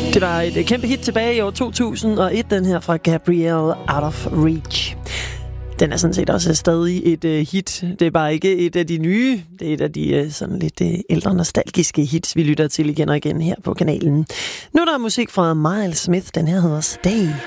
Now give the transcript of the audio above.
Det var et kæmpe hit tilbage i år 2001, den her fra Gabrielle, Out of Reach. Den er sådan set også stadig et hit. Det er bare ikke et af de nye. Det er et af de sådan lidt ældre nostalgiske hits, vi lytter til igen og igen her på kanalen. Nu er der musik fra Miles Smith. Den her hedder Stay.